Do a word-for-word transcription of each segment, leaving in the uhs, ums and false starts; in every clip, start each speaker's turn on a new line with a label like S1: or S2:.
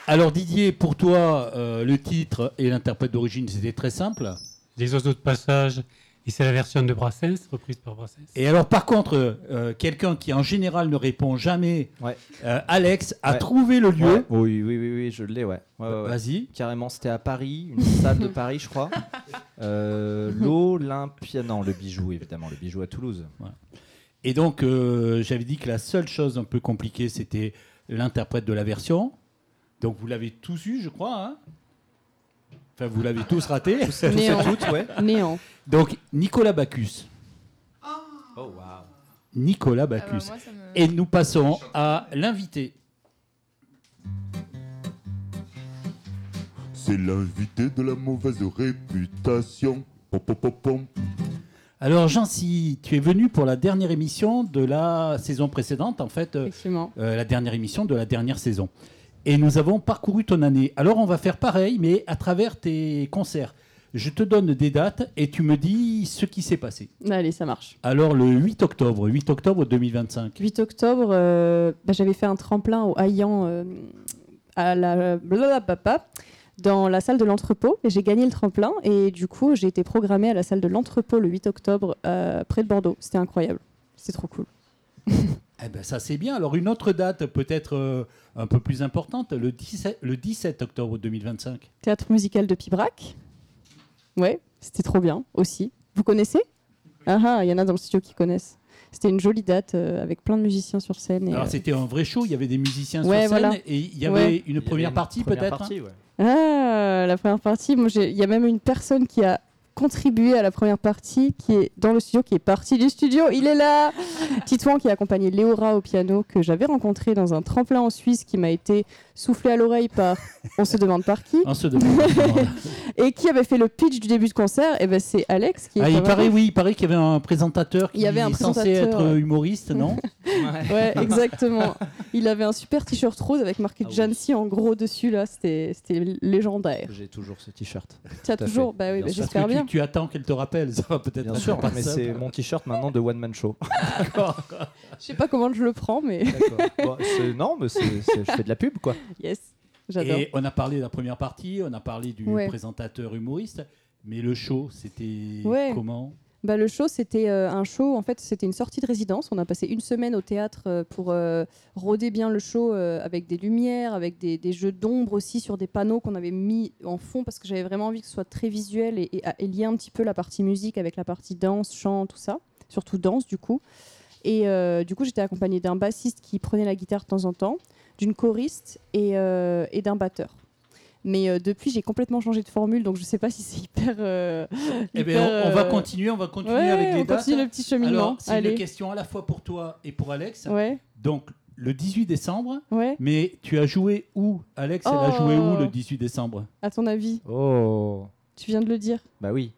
S1: Alors Didier, pour toi, euh, le titre et l'interprète d'origine, c'était très simple.
S2: Les oiseaux de passage, et c'est la version de Brassens, reprise par Brassens.
S1: Et alors par contre, euh, quelqu'un qui en général ne répond jamais,
S3: Ouais.
S1: euh, Alex, a
S3: Ouais.
S1: trouvé le lieu.
S3: Ouais. Oui, oui, oui, oui, je l'ai, ouais. ouais, ouais, ouais.
S1: Vas-y.
S3: Carrément, c'était à Paris, une salle de Paris, je crois. Euh, L'Olympia, non, le bijou, évidemment, le bijou à Toulouse.
S1: Voilà. Et donc, euh, j'avais dit que la seule chose un peu compliquée, c'était l'interprète de la version. Donc, vous l'avez tous eu, je crois. Hein, enfin, vous l'avez tous raté.
S4: Néant.
S3: Toutes, ouais.
S4: Néant.
S1: Donc, Nicolas Bacchus.
S3: Oh, waouh.
S1: Nicolas
S5: Ah bah,
S1: Bacchus.
S5: moi, ça me-
S1: Et nous passons à l'invité.
S6: C'est l'invité de la mauvaise réputation. Pom, pom, pom, pom.
S1: Alors, Jancy, tu es venu pour la dernière émission de la saison précédente, en fait, euh,
S4: Effectivement.
S1: euh, la dernière émission de la dernière saison. Et nous avons parcouru ton année. Alors, on va faire pareil, mais à travers tes concerts. Je te donne des dates et tu me dis ce qui s'est passé.
S4: Allez, ça marche.
S1: Alors, le huit octobre, huit octobre deux mille vingt-cinq.
S4: huit octobre, euh, bah, j'avais fait un tremplin au Haillan euh, à la blablabla, dans la salle de l'entrepôt et j'ai gagné le tremplin et du coup j'ai été programmée à la salle de l'entrepôt le huit octobre euh, près de Bordeaux. C'était incroyable, c'était trop cool.
S1: Eh ben, ça, c'est bien. Alors, une autre date peut-être euh, un peu plus importante, le dix-sept, le dix-sept octobre deux mille vingt-cinq.
S4: Théâtre musical de Pibrac. Ouais, c'était trop bien aussi. Vous connaissez ? Ah ah, il y en a dans le studio qui connaissent. C'était une jolie date euh, avec plein de musiciens sur scène. Et,
S1: Alors,
S4: euh,
S1: c'était un vrai show, il y avait des musiciens
S4: Ouais,
S1: sur scène
S4: voilà.
S1: et il y avait
S4: Ouais.
S1: une
S3: Il y avait
S1: première
S3: une
S1: partie
S3: première
S1: peut-être.
S3: partie, ouais.
S4: Ah, la première partie, moi, j'ai- il y a même une personne qui a contribué à la première partie, qui est dans le studio, qui est partie du studio. Il est là. Titouan qui a accompagné Léora au piano, que j'avais rencontré dans un tremplin en Suisse, qui m'a été soufflé à l'oreille par, on se demande par qui,
S1: On se demande.
S4: et qui avait fait le pitch du début de concert. Et ben c'est Alex qui est.
S1: Ah, il
S4: quand
S1: paraît,
S4: même-
S1: oui, il paraît qu'il y avait un présentateur qui
S4: Il y avait un
S1: est censé
S4: présentateur,
S1: être
S4: ouais.
S1: humoriste, non?
S4: Ouais, exactement. Il avait un super t-shirt rose avec marqué
S3: Ah oui.
S4: Jancy en gros dessus là. C'était, c'était légendaire.
S3: J'ai toujours ce t-shirt.
S4: Tu as
S3: Tout à
S4: toujours,
S3: fait.
S4: bah oui,
S3: Bien
S4: bah,
S3: sûr.
S1: Parce
S4: j'espère
S1: que
S4: bien.
S1: tu, tu attends qu'elle te rappelle, ça va peut-être
S3: Bien
S1: pas
S3: sûr,
S1: pas
S3: mais
S1: ça.
S3: c'est mon t-shirt maintenant de One Man Show.
S4: Je sais pas comment je le prends, mais
S3: Bon, c'est- non, mais c'est- c'est- je fais de la pub, quoi.
S4: yes, j'adore.
S1: Et on a parlé de la première partie, on a parlé du
S4: Ouais.
S1: présentateur humoriste, mais le show, c'était
S4: Ouais.
S1: comment?
S4: Bah, le show, c'était euh, un show, en fait, c'était une sortie de résidence. On a passé une semaine au théâtre euh, pour euh, rôder bien le show euh, avec des lumières, avec des, des jeux d'ombre aussi sur des panneaux qu'on avait mis en fond parce que j'avais vraiment envie que ce soit très visuel et, et, et lier un petit peu la partie musique avec la partie danse, chant, tout ça. Surtout danse, du coup. Et euh, du coup, j'étais accompagnée d'un bassiste qui prenait la guitare de temps en temps, d'une choriste et, euh, et d'un batteur. Mais euh, depuis, j'ai complètement changé de formule, donc je sais pas si c'est hyper. euh,
S1: Eh
S4: hyper,
S1: bien, on va
S4: euh,
S1: continuer, on va continuer
S4: ouais,
S1: avec les
S4: on
S1: dates.
S4: continue le petit cheminement.
S1: Alors, c'est
S4: Allez.
S1: une question à la fois pour toi et pour Alex.
S4: Ouais,
S1: Donc, le dix-huit décembre,
S4: ouais.
S1: mais tu as joué où, Alex? Elle a
S4: Oh.
S1: joué où le dix-huit décembre?
S4: À ton avis,
S3: Oh,
S4: tu viens de le dire.
S3: bah oui.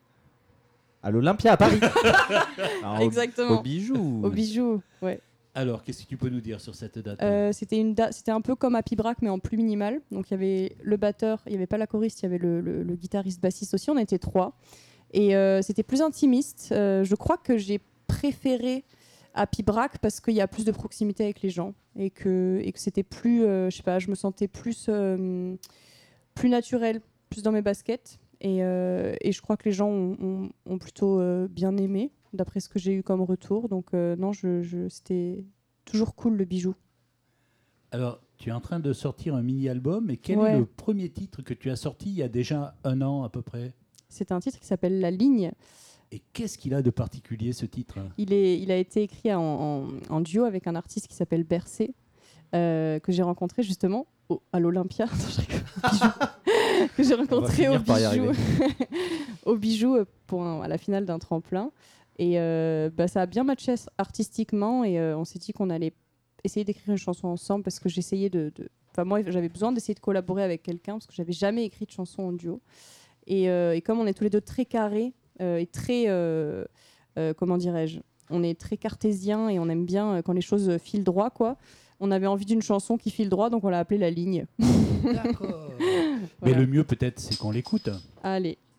S3: À l'Olympia, à Paris. Ah, au-
S4: Exactement.
S3: Au bijou.
S4: Au bijou, ouais.
S1: Alors, qu'est-ce que tu peux nous dire sur cette date?
S4: Euh, c'était une da- c'était un peu comme à Pibrac, mais en plus minimal. Donc il y avait le batteur, il n'y avait pas la choriste, il y avait le, le- le guitariste bassiste aussi. On était trois. Et euh, c'était plus intimiste. Euh, je crois que j'ai préféré à Pibrac parce qu'il y a plus de proximité avec les gens et que, et que c'était plus, euh, je sais pas, je me sentais plus, euh, plus naturel, plus dans mes baskets. Et, euh, et je crois que les gens ont, ont- ont plutôt euh, bien aimé, d'après ce que j'ai eu comme retour. Donc euh, non, je, je- c'était toujours cool le bijou.
S1: Alors, tu es en train de sortir un mini-album, et quel
S4: Ouais.
S1: est le premier titre que tu as sorti il y a déjà un an à peu près?
S4: C'est un titre qui s'appelle La Ligne.
S1: Et qu'est-ce qu'il a de particulier, ce titre?
S4: Il, est, il a été écrit en, en- en duo avec un artiste qui s'appelle Bercé, euh, que j'ai rencontré justement au- à l'Olympia. Non, je rigole, au Bijou. Que j'ai rencontré au
S3: finir par y
S4: bijou,
S3: arriver.
S4: au bijou euh, pour un- à la finale d'un tremplin. Et euh, bah, ça a bien matché artistiquement et euh, on s'est dit qu'on allait essayer d'écrire une chanson ensemble parce que j'essayais de... de... Enfin, moi, j'avais besoin d'essayer de collaborer avec quelqu'un parce que j'avais jamais écrit de chanson en duo. Et, euh, et comme on est tous les deux très carrés euh, et très... euh, euh, comment dirais-je, on est très cartésien et on aime bien euh, quand les choses filent droit, quoi. On avait envie d'une chanson qui file droit, donc on l'a appelée La Ligne.
S1: D'accord. Mais
S4: Voilà.
S1: le mieux, peut-être, c'est qu'on l'écoute.
S4: Allez.